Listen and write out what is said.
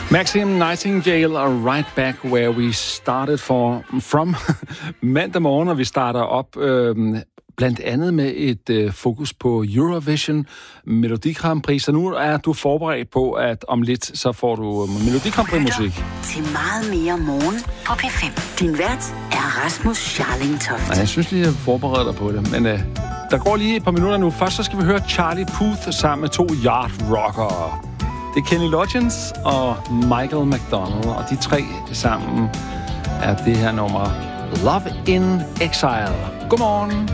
Maxim Nightingale og Right Back Where We Started From mandag morgen, og vi starter op blandt andet med et fokus på Eurovision Melodi Grand Prix. Så nu er du forberedt på, at om lidt så får du Melodi Grand Prix musik. Til meget mere morgen på P5. Din vært er Rasmus Scharling-Toft. Nej, jeg synes lige, at jeg forbereder dig på det, men der går lige et par minutter nu. Først så skal vi høre Charlie Puth sammen med 2 Yard Rockere. Det er Kenny Loggins og Michael McDonald, og de 3 sammen er det her nummer Love in Exile. Godmorgen.